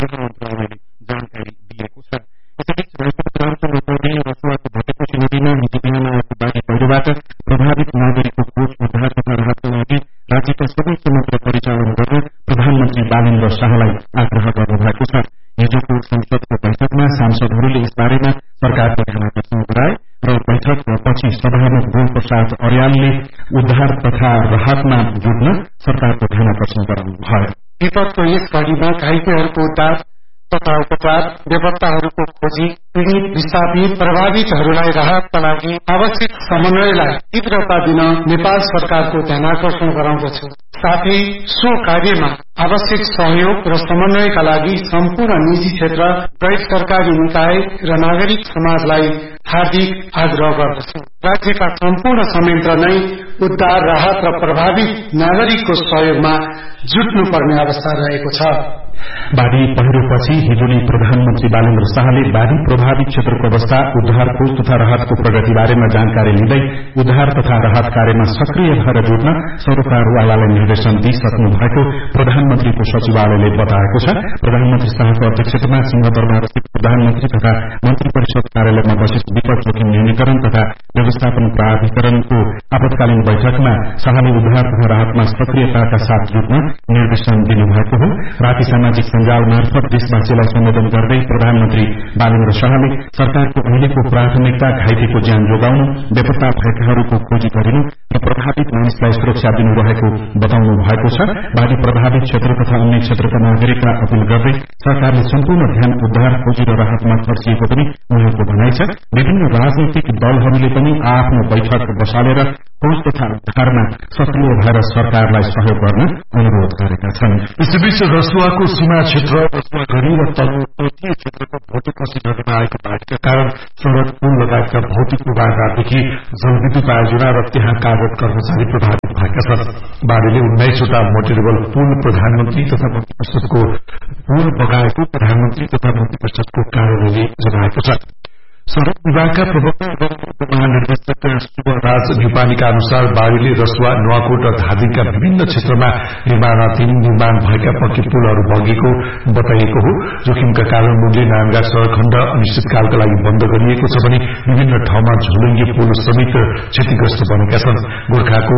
गृह मन्त्रालयले जानकारी दिएको छ। यसैबीच राष्ट्रपति रामचन्द्र पौडेल रसुवाको भटेकोशी नदीमा हिजो बिहान आएको बाढी पहिरोबाट प्रभावित नागरिकको खोज उद्धार तथा राहतका लागि राज्यका सबै केन्द्र परिचालन गर्न प्रधानमन्त्री बालेन्द्र शाहलाई आग्रह गर्नुभएको छ। हिजोको संसदको बैठकमा सांसदहरूले यस बारेमा सरकारको ध्यानाकर्षण गराए र बैठकपछि सभामुख गुणप्रसाद अर्यालले उद्धार तथा राहतमा जुट्न सरकारको ध्यानाकर्षण गराउनुभयो। विपदको यस घडीमा घाइतेहरूको उद्धार तथा उपचार, बेपत्ताहरूको खोजी, पीड़ित विस्थापित प्रभावितहरूलाई राहतका लागि आवश्यक समन्वयलाई तीव्रता दिन नेपाल सरकारको ध्यानाकर्षण गराउँदछु। साथै सो कार्यमा आवश्यक सहयोग र समन्वयका लागि सम्पूर्ण निजी क्षेत्र, गैर सरकारी निकाय र नागरिक समाजलाई हार्दिक आग्रह गर्दछु। राज्यका सम्पूर्ण संयन्त्र नै उद्धार, राहत र प्रभावित नागरिकको सहयोगमा जुट्नुपर्ने अवस्था रहेको छ। बाढ़ी पहिरोपछि हिजोले प्रधानमन्त्री बालेन्द्र शाहले बाढ़ी प्रभावित क्षेत्रको अवस्था, उद्धार खोज तथा राहतको प्रगति बारेमा जानकारी लिँदै उद्धार तथा राहत कार्यमा सक्रिय भएर जुट्न सरोकारवालालाई निर्देशन दिइसक्नु भएको प्रधानमन्त्रीको सचिवालयले बताएको छ। प्रधानमन्त्री शाहको अध्यक्षतामा सिंहदरबार स्थित प्रधानमन्त्री तथा मन्त्री परिषद कार्यालयमा बसेको विपद जोखिम न्यूनीकरण तथा व्यवस्थापन प्राधिकरणको आपतकालीन बैठकमा शाहले उद्धार तथा राहतमा सक्रियताका साथ जुट्न निर्देशन दिनुभएको हो। राति सामाजिक सञ्जाल मार्फत देशवासीलाई सम्बोधन गर्दै प्रधानमन्त्री बालेन्द्र शाहले सरकारको अहिलेको प्राथमिकता घाइतेको ज्यान जोगाउनु, बेपत्ता भएकाहरूको खोजी गरिनु र प्रभावित मानिसलाई सुरक्षा दिनु रहेको बताउनु भएको छ। बाढ़ी प्रभावित क्षेत्र तथा अन्य क्षेत्रका नागरिकलाई अपील गर्दै सरकारले सम्पूर्ण ध्यान उद्धार, खोजी र राहतमा खर्चिएको पनि उहाँको भनाइ छ। विभिन्न राजनैतिक दलहरूले पनि आफ्नो बैठक बसालेर खोज तथा उद्धारमा सक्रिय भएर सरकारलाई सहयोग गर्न अनुरोध गरेका छन्। यसैबीच रसुवाको सीमा क्षेत्र, रसुवाघरी र तटीय क्षेत्रको भौतिक नदीमा आएको बाढ़ीका कारण सड़क, पुल लगायतका भौतिक उपायदेखि जलविद्युत आयोजना र त्यहाँ कार्यरत कर्मचारी प्रभावित भएका छन्। बाढ़ीले 19वटा मोटेरेबल पुल, प्रधानमन्त्री तथा मन्त्री परिषदको पुल बगाएको प्रधानमन्त्री तथा मन्त्री परिषदको कार्यालयले जनाएको छ। सड़क विभागका प्रवक्ता एवं उपमहानिर्देशक शुभराज न्युपानीका अनुसार बाढ़ीले रसुवा, नुवाकोट र धादिङका विभिन्न क्षेत्रमा निर्माण भएका पक्की पुलहरू बगेको बताइएको हो। जोखिमका कारण मुगली नारायणघाट सड़क खण्ड अनिश्चितकालका लागि बन्द गरिएको छ भने विभिन्न ठाउँमा झोलुङ्गे पुल समेत क्षतिग्रस्त बनेका छन्। गोर्खाको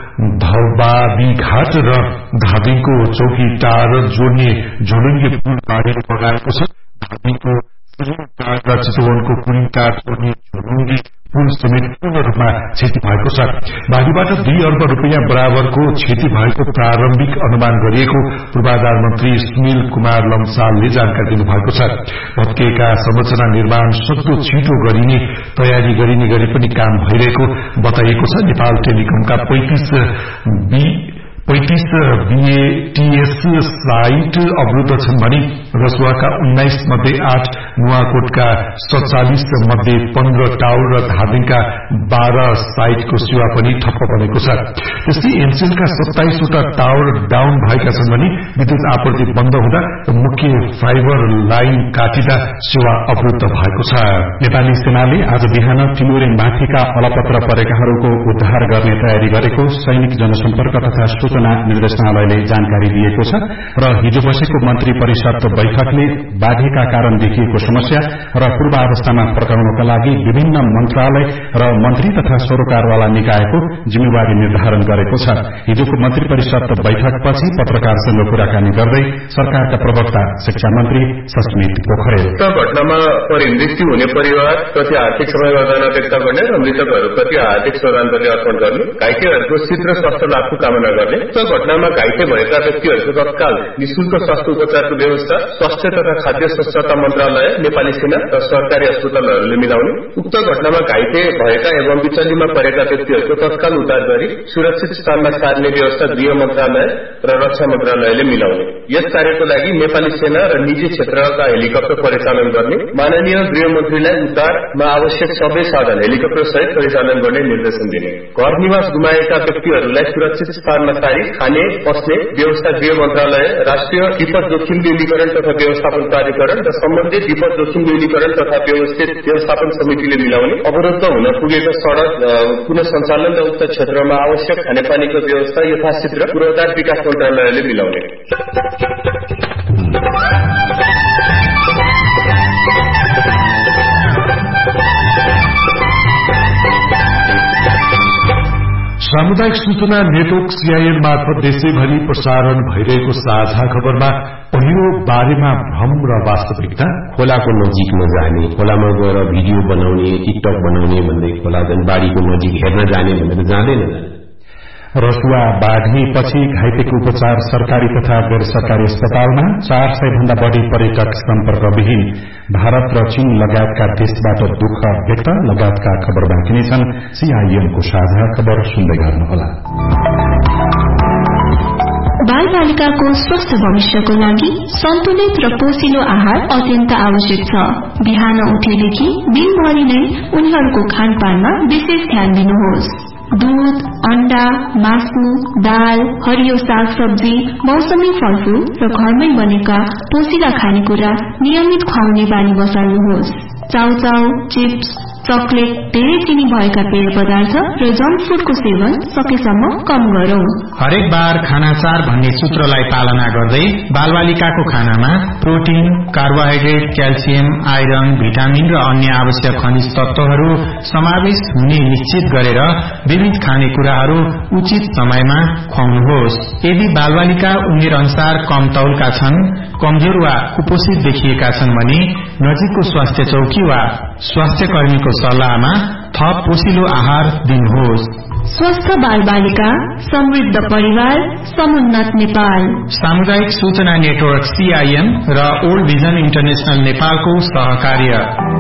धौबाबीघाट र धादिङको चौकीटार जोड्ने झोलुङ्गे पुल बाढ़ीले बगाएको छ। धादिङको चितवनको कुरिङटार जोड्ने झोलुङ्गी पुल समेत पूर्ण रूपमा क्षति भएको छ। बाढ़ीबाट 2 अर्ब रुपियाँ बराबरको क्षति भएको प्रारम्भिक अनुमान गरिएको पूर्वाधार मन्त्री सुनिल कुमार लम्सालले जानकारी दिनुभएको छ। भत्किएका संरचना निर्माण सक्दो छिटो गरिने तयारी गरिने गरी पनि काम भइरहेको बताइएको छ। नेपाल टेलिकमका 35 BATS साइट अवरुद्ध छन् भने रसुवाका 19 मध्ये 8, नुवाकोटका 47 मध्ये 15 टावर र धादिङका 12 साइटको सेवा पनि ठप्प बनेको छ। त्यस्तै एनसेलका 27वटा टावर डाउन भएका छन् भने विद्युत आपूर्ति बन्द हुँदा मुख्य फाइबर लाइन काटिँदा सेवा अवरुद्ध भएको छ। नेपाली सेनाले आज बिहान टिमुरे माथिका अलपत्र परेकाहरूको उद्धार गर्ने तयारी गरेको सैनिक जनसम्पर्क तथा सूचना निर्देशनालयले जानकारी दिएको छ र हिजो बसेको मन्त्री परिषद बैठकले बाढ़ीका कारण देखिएको समस्या र पूर्वावस्थामा फर्काउनका लागि विभिन्न मन्त्रालय र मन्त्री तथा सरोकारवाला निकायको जिम्मेवारी निर्धारण गरेको छ। हिजोको मन्त्री परिषद बैठकपछि पत्रकारसँग कुराकानी गर्दै सरकारका प्रवक्ता शिक्षा मन्त्री सस्मित पोखरेल घटनामा मृत्यु हुने परिवारप्रति आर्थिक समयवधाना व्यक्त गर्ने र मृतकहरूप्रति आर्थिक श्रद्धाञ्जली अर्पण गर्ने, घाइतेहरूको शीघ्र स्वास्थ्य लाभको कामना गर्ने, घटनामा घाइते भएका व्यक्तिहरूको तत्काल निशुल्क स्वास्थ्य उपचारको व्यवस्था स्वास्थ्य तथा खाद्य स्वच्छता मन्त्रालय, नेपाली सेना र सरकारी अस्पतालहरूले मिलाउने, उक्त घटनामा घाइते भएका एवं बिचल्लीमा परेका व्यक्तिहरूको तत्काल उद्धार गरी सुरक्षित स्थानमा सार्ने व्यवस्था गृह मन्त्रालय र रक्षा मन्त्रालयले मिलाउने। यस कार्यको लागि नेपाली सेना र निजी क्षेत्रका हेलिकप्टर परिचालन गर्ने, माननीय गृहमन्त्रीलाई उद्धारमा आवश्यक सबै साधन हेलिकप्टर सहित परिचालन गर्ने निर्देशन दिने, घर निवास गुमाएका व्यक्तिहरूलाई सुरक्षित स्थानमा सारी खाने बस्ने व्यवस्था गृह मन्त्रालय, राष्ट्रिय विपद जोखिम न्यूनीकरण तथा व्यवस्थापन प्राधिकरण र सम्बन्धित विपद जोखिम न्यूनीकरण तथा व्यवस्थित व्यवस्थापन समितिले मिलाउने, अवरुद्ध हुन पुगेको सड़क पुनः सञ्चालन र उक्त क्षेत्रमा आवश्यक खानेपानीको व्यवस्था यथाशीघ्र पूर्वाधार विकास मन्त्रालयले मिलाउने। सामुदायिक सूचना नेटवर्क सीआईएन मार्फत देशैभरि प्रसारण भइरहेको साझा खबरमा पहिलो बारेमा भ्रम र वास्तविकता। खोलाको नजिक नजाने, खोलामा गएर भिडियो बनाउने, टिकटक बनाउने भन्दै खोला झन् बाढीको नजिक हेर्न जाने भनेर जाँदैन। रसुवा बाढीपछि घाइतेको उपचार सरकारी तथा गैर सरकारी अस्पतालमा। 400 भन्दा बढ़ी पर्यटक सम्पर्कविहीन। भारत र चीन लगायतका देशबाट दुःख व्यक्त लगायतका खबर बाँकी नै छन्। सीआईएनको साझा खबर सुन्दै गर्नुहोला। बाल बालिकाको स्वस्थ भविष्यको लागि सन्तुलित र पोषिलो आहार अत्यन्त आवश्यक छ। बिहान उठेदेखि दिनभरि नै उनीहरूको खानपानमा विशेष ध्यान दिनुहोस्। दूध, अण्डा, मासु, दाल, हरियो साग सब्जी, मौसमी फलफूल र घरमै बनेका पोषिला खानेकुरा नियमित खुवाउने बानी बसाल्नुहोस्। चाउचाउ, चिप्स, चकलेट, धेरै चिनी भएका पेय पदार्थ र जंक फूडको सेवन सकेसम्म कम गरौं। हरेक बार खाना चार भन्ने सूत्रलाई पालना गर्दै बालबालिकाको खानामा protein, carbohydrate, calcium, iron, vitamin र अन्य आवश्यक खनिज तत्वहरू समावेश हुने निश्चित गरेर विविध खानेकुराहरू उचित समयमा खुवाउनुहोस्। यदि बालबालिका उमेर अनुसार कम तौलका छन्, कमजोर वा कुपोषित देखिएका छन् भने नजिकको स्वास्थ्य चौकी वा स्वास्थ्य कर्मीको सल्लाहमा थप पोषिलो आहार दिनुहोस्। स्वस्थ बाल बालिका, समृद्ध परिवार, समुन्नत नेपाल। सामुदायिक सूचना नेटवर्क सीआईएन र ओल्ड भिजन इन्टरनेशनल नेपालको सहकार्य।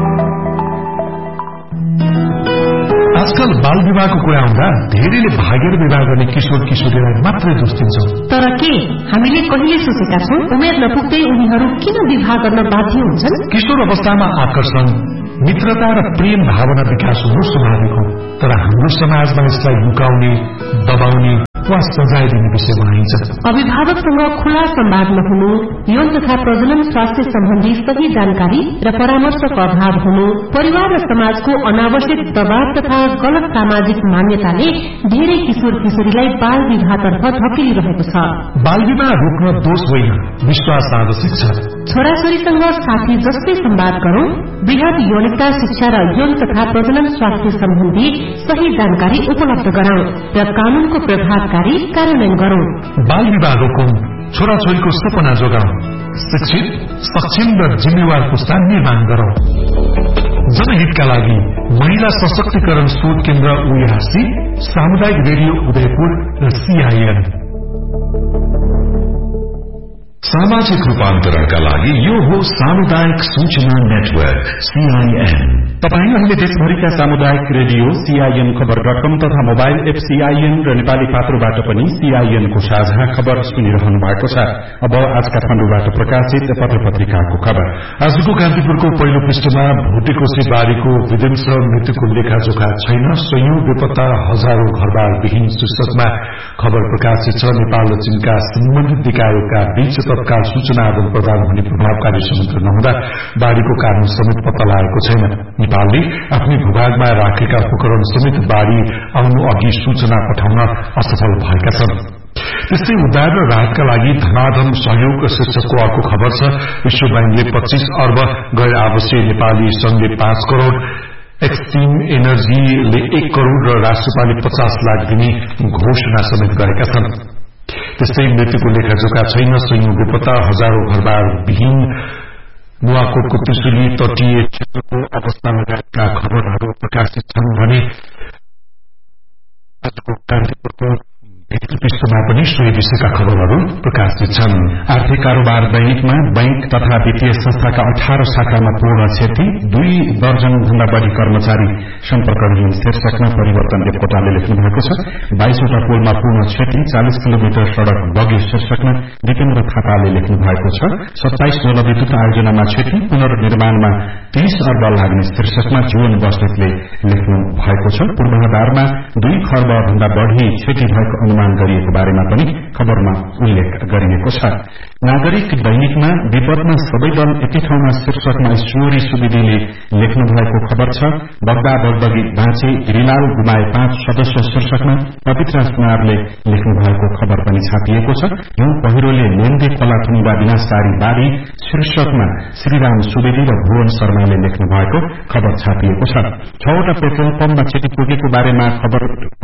आजकल बाल विवाहको कुरा आउँदा धेरैले भागेर विवाह गर्ने किशोर किशोरीलाई मात्रै दोष दिन्छौं। तर के हामीले कहिले सोचेका छौं उमेर नपुग्दै उनीहरू किन विवाह गर्न बाध्य हुन्छन्? किशोर अवस्थामा आकर्षण, मित्रता र प्रेम भावना विकास हुनु स्वाभाविक हो, तर हाम्रो समाजमा यसलाई लुकाउने, दबाउने वा सजाय दिने विषयमा आइन्छ। अभिभावकसँग खुला संवाद नहुनु, यौन तथा प्रजनन स्वास्थ्य सम्बन्धी सही जानकारी र परामर्शको अभाव हुनु, परिवार र समाजको अनावश्यक दबाव तथा गलत सामाजिक मान्यताले धेरै किशोर किशोरीलाई बाल विवाहतर्फ धकेलिरहेको छ। बाल विवाह रोक्न दोष होइन, विश्वास आवश्यक छ। छोराछोरीसँग साथी जस्तै संवाद गरौं, वृहत यौनिकता शिक्षा र यौन तथा प्रजनन स्वास्थ्य सम्बन्धी सही जानकारी उपलब्ध गराउँ र कानूनको प्रभावकारी कार्यान्वयन गरौं। बाल विवाह रोकौं, छोराछोरीको सपना जोगाउँ, शिक्षित, सक्षम र जिम्मेवार पुस्ता निर्माण गरौं। जनहितका लागि महिला सशक्तिकरण शोध केन्द्र उयासी, सामुदायिक रेडियो उदयपुर र सीआईएन। सामाजिक रूपान्तरणका लागि यो हो सामुदायिक सूचना नेटवर्क सीआईएन। तपाईं अहिले देशभरिका सामुदायिक रेडियो सीआईएन खबर.com तथा मोबाइल एप सीआईएन र नेपाली पात्रोबाट पनि सीआईएनको साझा खबर सुनिरहनु भएको छ। अब आज काठमाडौँबाट प्रकाशित पत्र पत्रिकाको खबर। आजको कान्तिपुरको पहिलो पृष्ठमा भोटेकोशी बारीको विध्वंस मृत्युको लेखाजोखा छैन, सयौं बेपत्ता, हजारौं घरबार विहीन शीर्षकमा खबर प्रकाशित छ। नेपाल र चीनका सम्बन्धित निकायका बीच तत्काल सूचना आदान प्रदान हुने प्रभावकारी संयन्त्र नहुँदा बाढ़ीको कारण समेत पत्ता लागेको छैन। नेपालले आफ्नै भूभागमा राखेका उपकरण समेत बाढ़ी आउनु अघि सूचना पठाउन असफल भएका छन्। त्यस्तै उद्धार र राहतका लागि धनाधन सहयोग शीर्षकको अर्को खबर छ। विश्व बैंकले 25 अर्ब गैर आवासीय नेपाली संघले 5 करोड़, एक्सट्रीम एनर्जीले 1 करोड़ र राष्ट्रपाले 50 लाख दिने घोषणा समेत गरेका छन्। त्यस्तै मृत्युको लेखाजोखा छैन, सयौं बेपत्ता, हजारौं घरबार विहीन। नुवाकोटको त्रिशुली तटीय क्षेत्रको अवस्था लगायतका खबरहरू प्रकाशित छन् भने आजको कान्तिपुरको पृष्ठमा पनि सोही विषयका खबरहरू प्रकाशित छन्। आर्थिक कारोबार दैनिकमा बैंक तथा वित्तीय संस्थाका 18 शाखामा पूर्ण क्षति, 2 दर्जन भन्दा बढ़ी कर्मचारी सम्पर्कविहीन शीर्षकमा परिवर्तन देवकोटाले लेख्नु भएको छ। 22 वटा पुलमा पूर्ण क्षति, 40 किलोमिटर सड़क बग्यो शीर्षकमा दिपेन्द्र थापाले लेख्नु भएको छ। 27 जलविद्युत आयोजनामा क्षति, पुनर्निर्माणमा 30 अर्ब लाग्ने शीर्षकमा जीवन बस्नेतले लेख्नु भएको छ। पूर्वाधारमा 2 खर्ब भन्दा बढ़ी क्षति भएको अनुमान गरिएको बारेमा पनि खबरमा उल्लेख गरिएको छ। नागरिक दैनिकमा विपदमा सबै दल एकै ठाउँमा शीर्षकमा ईश्वरी सुवेदीले लेख्नु भएको खबर छ। बग्दा बगबगी बाँचे गिरिलाल गुमाए 5 सदस्य शीर्षकमा पवित्र कुमारले लेख्नु भएको खबर पनि छापिएको छ। हिउँ पहिरोले लेन्दे खोला थुनिँदा विनाशकारी बाढ़ी शीर्षकमा श्रीराम सुवेदी र भुवन शर्माले लेख्नु भएको खबर छापिएको छ। 6वटा पेट्रोल पम्पमा क्षति पुगेको बारेमा खबर